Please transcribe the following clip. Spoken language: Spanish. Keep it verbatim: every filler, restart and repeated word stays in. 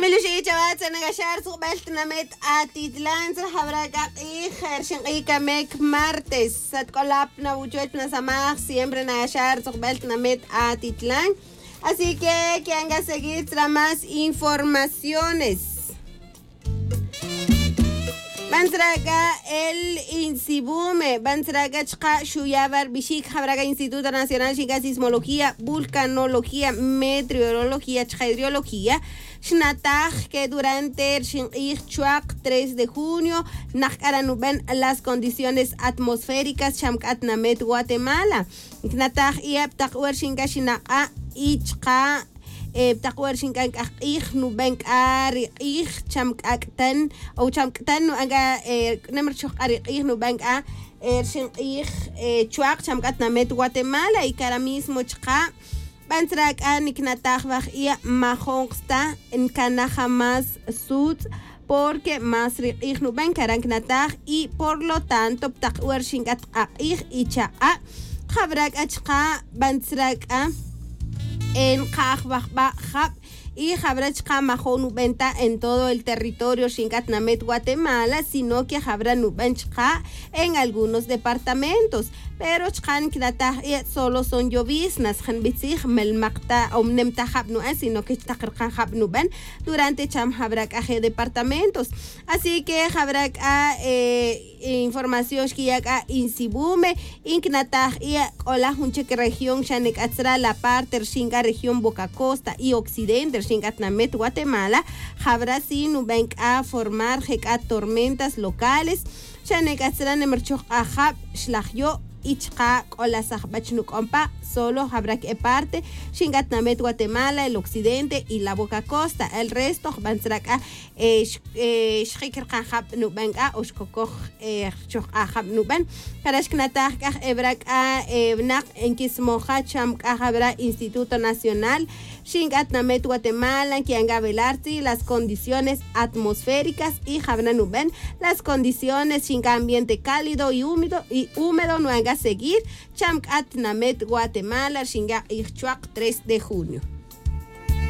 Milushi chavat sanagashar suqbelt namet atitlan habraga y hershing y kamek martes sat kolap na buchuet na samaj siempre nagashar suqbelt namet atitlan. Así que que haga seguir más informaciones. Bansraga el Insibume, Bansraga Chka Shuyavar Bishik, Habraga Instituto Nacional de Sismología, Vulcanología, Meteorología, Hidrología, Shnatag, que durante el Chuak tres de junio, Nakaranuben las condiciones atmosféricas, Chamkatnamet, Guatemala. Knatag Iaptak Urshinga Shinaka, Ichka. بتقوى شنكان إخ نبنك أري إخ شمك أكتن أو شمك تن أجا نمر شخ أري إخ نبنك أ شن إخ شواق شمك أتنامت غواتيمالا إكراميسمو شقا بنتراك أنك نتاخبخ إيا ماخونغستا إن كان jamás سود porque más riq nuben karank natag y por lo tanto btaqwer shinkat aqih icha a khabrak achqa bantrak a en Kajbajbajab y Jabrachka Majonubenta en todo el territorio Shingatnamet, Guatemala, sino que Jabranubenchka en algunos departamentos. Pero Chkan Kratah solo son lloviznas, Hanbitzig, Melmakta, Omnemta Habnuen, sino que Takarkan Habnuben durante Cham Jabrak Aje departamentos. Así que Jabrak a eh, información que ya Insibume, Inknatah y Ola Hunchek región Shanek Atzra, la parte Shinga región Boca Costa y Occidente, Shingatnamet, Guatemala, Jabra sin Nubenk a formar Heka tormentas locales, Shanek Atzra Nemerchoch Ahab, Shlagyo, Ichka o la Sajbachnuk-Ompa, solo habrá que parte, Shingatnamet, Guatemala, el occidente y la Boca Costa. El resto, Bansraka, Shikirkahab Nubenga, Oshkokoj, Shokhab Nuben, Karashknatak, Ebraka, Ebnak, en Kismoja, Chamkahabra, Instituto Nacional, Shingatnamet, Guatemala, Kianga Velarti, las condiciones atmosféricas y Habna Nuben, las condiciones Shinga ambiente cálido y húmedo y húmedo no haga seguir, Chamkatnamet, Guatemala, Shinga Ichchuak, tres de junio.